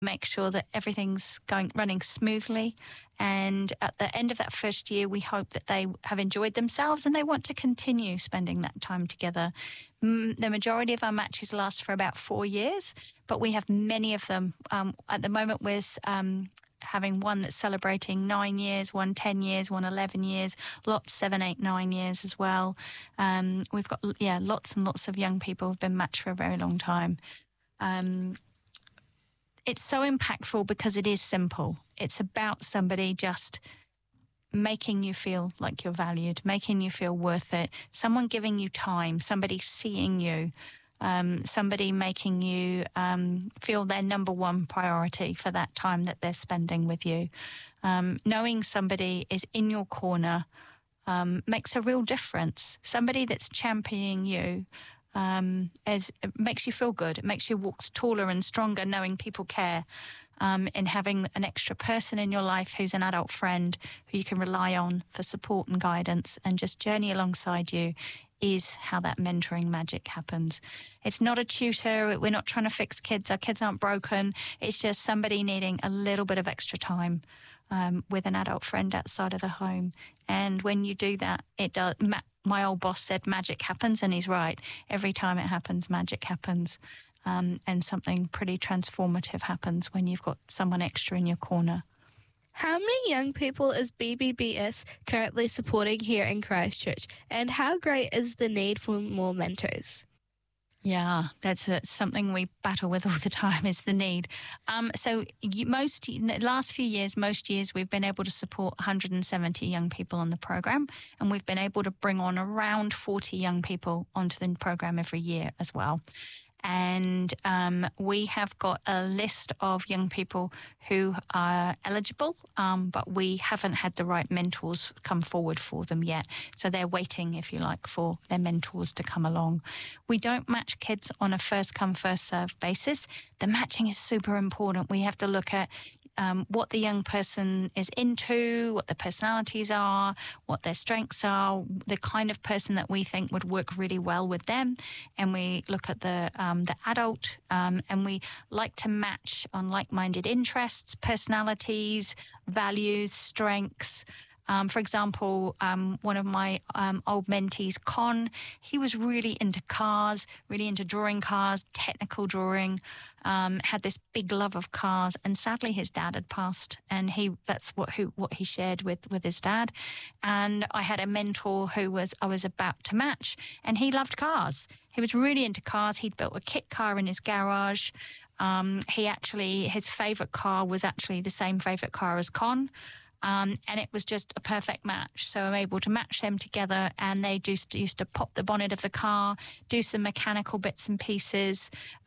make sure that everything's running smoothly. And at the end of that first year, we hope that they have enjoyed themselves and they want to continue spending that time together. The majority of our matches last for about 4 years, but we have many of them. At the moment, we're having one that's celebrating 9 years, one 10 years, one 11 years, lots 7, 8, 9 years as well. We've got, lots and lots of young people who've been matched for a very long time. It's so impactful because it is simple. It's about somebody just making you feel like you're valued, making you feel worth it, someone giving you time, somebody seeing you, somebody making you feel their number one priority for that time that they're spending with you. Knowing somebody is in your corner makes a real difference. Somebody that's championing you it makes you feel good. It makes you walk taller and stronger knowing people care, and having an extra person in your life who's an adult friend who you can rely on for support and guidance and just journey alongside you is how that mentoring magic happens. It's not a tutor. We're not trying to fix kids. Our kids aren't broken. It's just somebody needing a little bit of extra time with an adult friend outside of the home. And when you do that, it does. My old boss said magic happens, and he's right. Every time it happens, magic happens. And something pretty transformative happens when you've got someone extra in your corner. How many young people is BBBS currently supporting here in Christchurch? And how great is the need for more mentors? Yeah, that's something we battle with all the time is the need. In the last few years, most years, we've been able to support 170 young people on the program, and we've been able to bring on around 40 young people onto the program every year as well. And we have got a list of young people who are eligible, but we haven't had the right mentors come forward for them yet. So they're waiting, if you like, for their mentors to come along. We don't match kids on a first-come, first-served basis. The matching is super important. We have to look at what the young person is into, what their personalities are, what their strengths are, the kind of person that we think would work really well with them. And we look at the adult, and we like to match on like-minded interests, personalities, values, strengths. For example, one of my old mentees, Con, he was really into cars, really into drawing cars, technical drawing, had this big love of cars, and sadly his dad had passed, and that's what he shared with his dad. And I had a mentor who I was about to match, and he loved cars. He was really into cars. He'd built a kit car in his garage. His favourite car was actually the same favourite car as Con. And it was just a perfect match. So I'm able to match them together, and they just used to pop the bonnet of the car, do some mechanical bits and pieces.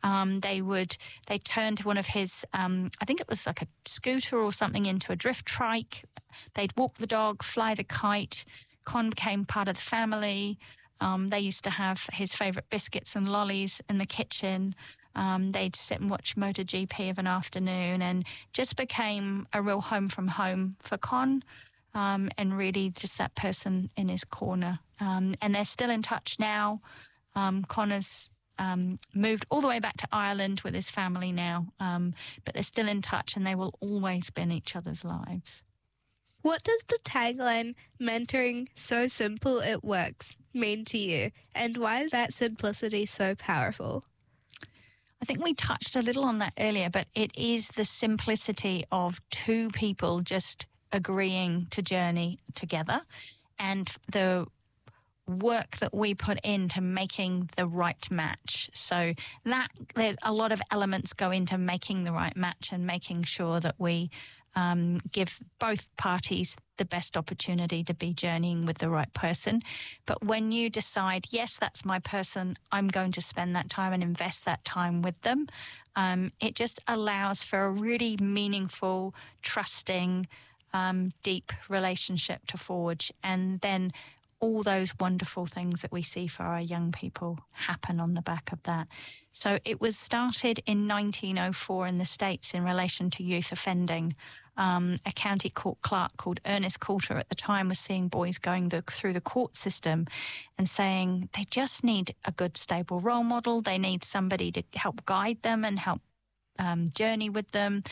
They turned one of his, I think it was like a scooter or something, into a drift trike. They'd walk the dog, fly the kite. Con became part of the family. They used to have his favourite biscuits and lollies in the kitchen. They'd sit and watch MotoGP of an afternoon, and just became a real home from home for Con, and really just that person in his corner. And they're still in touch now. Con has moved all the way back to Ireland with his family now, but they're still in touch, and they will always be in each other's lives. What does the tagline, mentoring so simple it works, mean to you? And why is that simplicity so powerful? I think we touched a little on that earlier, but it is the simplicity of two people just agreeing to journey together, and the work that we put into making the right match. So that there's a lot of elements go into making the right match and making sure that we give both parties the best opportunity to be journeying with the right person. But when you decide, yes, that's my person, I'm going to spend that time and invest that time with them, it just allows for a really meaningful, trusting, deep relationship to forge. And then all those wonderful things that we see for our young people happen on the back of that. So it was started in 1904 in the States in relation to youth offending. A county court clerk called Ernest Coulter at the time was seeing boys going through the court system and saying they just need a good, stable role model. They need somebody to help guide them and help journey with them.